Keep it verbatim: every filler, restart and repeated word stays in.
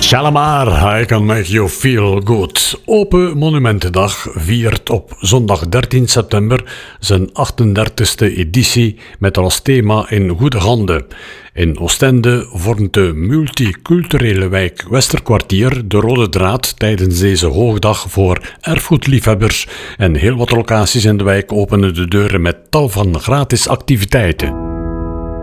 Shalimar, I Can Make You Feel Good. Open Monumentendag viert op zondag dertien september zijn achtendertigste editie met als thema In Goede Handen. In Oostende vormt de multiculturele wijk Westerkwartier de rode draad tijdens deze hoogdag voor erfgoedliefhebbers en heel wat locaties in de wijk openen de deuren met tal van gratis activiteiten.